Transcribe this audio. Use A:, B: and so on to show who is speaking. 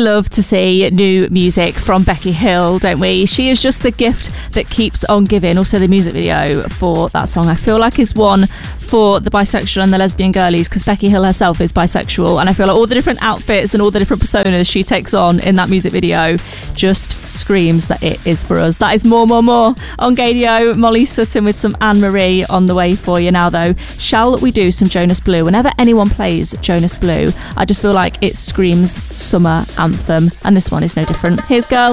A: love to see new music from Becky Hill, don't we? She is just the gift that keeps on giving. Also, the music video for that song, I feel like, is one for the bisexual and the lesbian girlies, because Becky Hill herself is bisexual, and I feel like all the different outfits and all the different personas she takes on in that music video just screams that it is for us. That is more on Gadio. Molly Sutton with some Anne-Marie on the way for you now, though. Shall we do some Jonas Blue? Whenever anyone plays Jonas Blue, I just feel like it screams summer anthem, and this one is no different. Here's Girl.